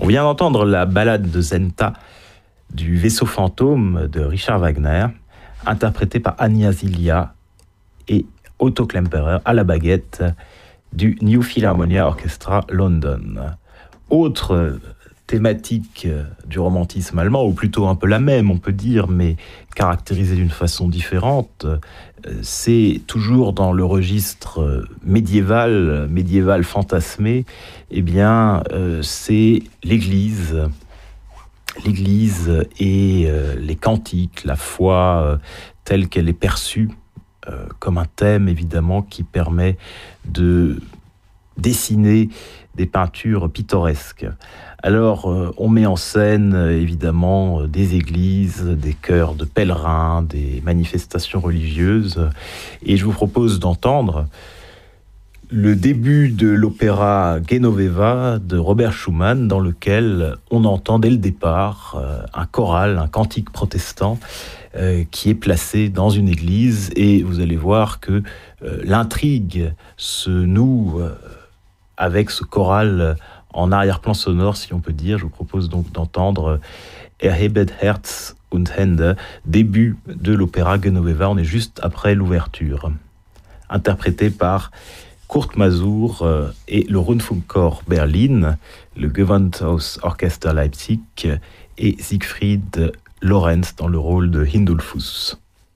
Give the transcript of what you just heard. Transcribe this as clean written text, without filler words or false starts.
On vient d'entendre la ballade de Zenta du Vaisseau fantôme de Richard Wagner, interprétée par Anya Zilia et Otto Klemperer à la baguette du New Philharmonia Orchestra London. Autre thématique du romantisme allemand, ou plutôt un peu la même, on peut dire, mais caractérisée d'une façon différente, c'est toujours dans le registre médiéval fantasmé, eh bien, c'est l'Église et les cantiques, la foi telle qu'elle est perçue comme un thème, évidemment, qui permet de dessiner des peintures pittoresques. Alors, on met en scène, évidemment, des églises, des chœurs de pèlerins, des manifestations religieuses. Et je vous propose d'entendre le début de l'opéra Genoveva de Robert Schumann, dans lequel on entend dès le départ un choral, un cantique protestant, qui est placé dans une église. Et vous allez voir que l'intrigue se noue avec ce choral en arrière-plan sonore, si on peut dire. Je vous propose donc d'entendre Erhebet Herz und Hände, début de l'opéra Genoveva. On est juste après l'ouverture, interprété par Kurt Masur et le Rundfunkchor Berlin, le Gewandhaus Orchester Leipzig et Siegfried Lorenz dans le rôle de Hindulfus.